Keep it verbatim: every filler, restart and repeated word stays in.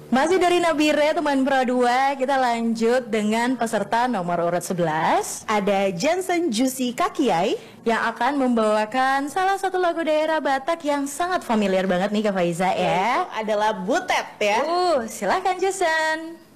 Masih dari Nabire, teman Pro dua, kita lanjut dengan peserta nomor urut sebelas. Ada Jensen Juicy Kakiai yang akan membawakan salah satu lagu daerah Batak yang sangat familiar banget nih Kak Faiza ya. Yaitu adalah Butet ya. Uh, silahkan Jensen.